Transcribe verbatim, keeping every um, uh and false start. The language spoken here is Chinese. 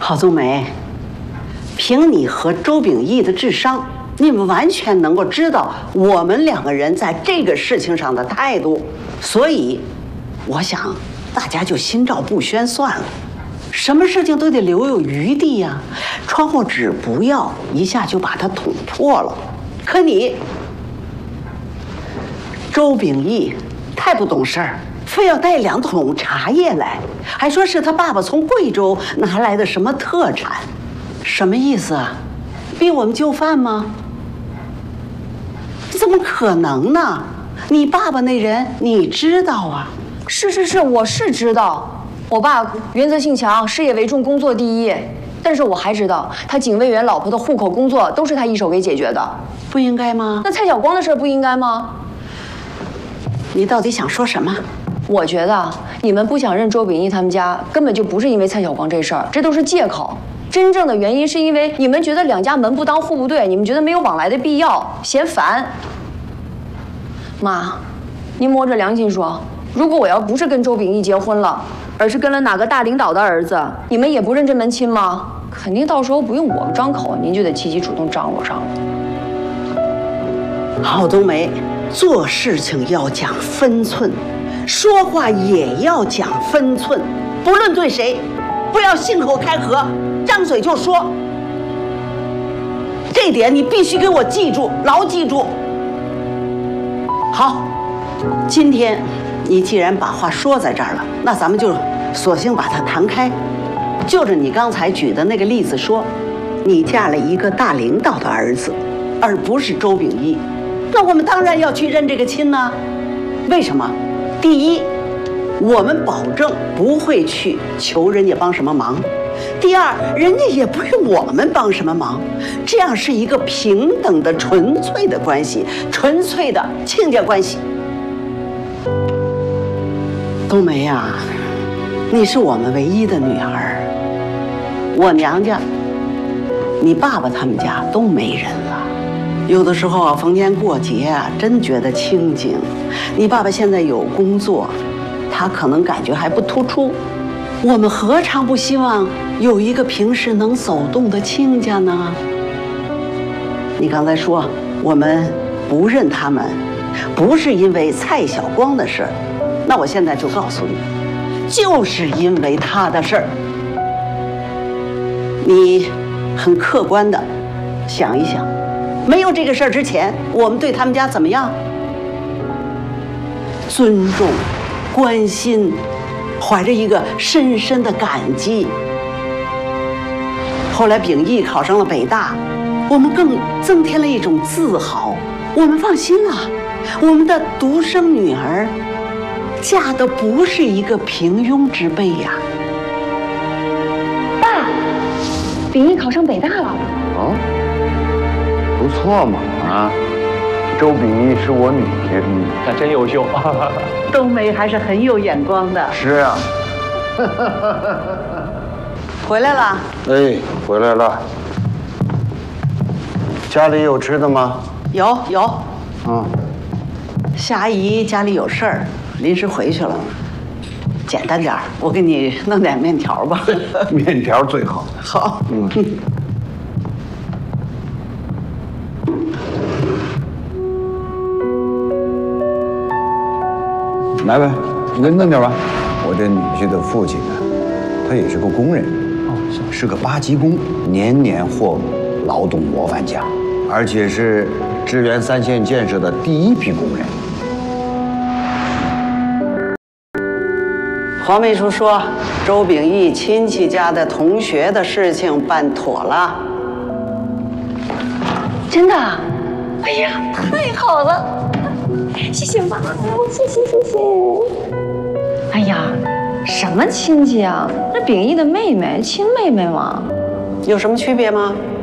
郝宗梅，凭你和周秉义的智商，你们完全能够知道我们两个人在这个事情上的态度，所以，我想大家就心照不宣算了。什么事情都得留有余地呀、啊，窗户纸不要一下就把它捅破了。可你，周秉义太不懂事儿。非要带两桶茶叶来，还说是他爸爸从贵州拿来的什么特产，什么意思啊？逼我们就范吗？这怎么可能呢？你爸爸那人你知道啊？ 是是是，我是知道，我爸原则性强，事业为重，工作第一。但是我还知道，他警卫员老婆的户口工作都是他一手给解决的。 不应该吗？ 那蔡晓光的事不应该吗？ 你到底想说什么？ 我觉得你们不想认周秉义他们家，根本就不是因为蔡晓光这事儿，这都是借口。真正的原因是因为你们觉得两家门不当户不对，你们觉得没有往来的必要，嫌烦。妈，您摸着良心说，如果我要不是跟周秉义结婚了，而是跟了哪个大领导的儿子，你们也不认这门亲吗？肯定到时候不用我们张口，您就得积极主动张罗上了。 郝冬梅，做事情要讲分寸。说话也要讲分寸，不论对谁，不要信口开河，张嘴就说。这点你必须给我记住，牢记住。好，今天你既然把话说在这儿了，那咱们就索性把它谈开。就着你刚才举的那个例子说，你嫁了一个大领导的儿子，而不是周秉义，那我们当然要去认这个亲呢。为什么？第一，我们保证不会去求人家帮什么忙；第二，人家也不用我们帮什么忙，这样是一个平等的、纯粹的关系，纯粹的亲家关系。冬梅呀，你是我们唯一的女儿，我娘家、你爸爸他们家都没人了。有的时候啊，逢年过节啊，真觉得清静。你爸爸现在有工作，他可能感觉还不突出。我们何尝不希望有一个平时能走动的亲家呢？你刚才说我们不认他们，不是因为蔡晓光的事儿，那我现在就告诉你，就是因为他的事儿。你很客观的想一想。没有这个事儿之前，我们对他们家怎么样？尊重、关心，怀着一个深深的感激。后来秉义考上了北大，我们更增添了一种自豪。我们放心了，我们的独生女儿嫁的不是一个平庸之辈呀。 爸，秉义考上北大了。 哦。不错嘛，啊，周秉义是我女婿，嗯， 他真优秀。 冬梅还是很有眼光的。 是啊。 回来了。 哎，回来了。家里有吃的吗？ 有有。 嗯。 夏阿姨家里有事儿，临时回去了。简单点儿，我给你弄点面条吧。 面条最好。 好。嗯。 来呗，你给弄点吧。我这女婿的父亲呢，他也是个工人，哦，是个八级工，年年获劳动模范奖，而且是支援三线建设的第一批工人。 黄秘书说，周秉义亲戚家的同学的事情办妥了。 真的？哎呀，太好了！谢谢妈，谢谢谢谢。哎呀，什么亲戚啊？那秉义的妹妹，亲妹妹嘛。 有什么区别吗？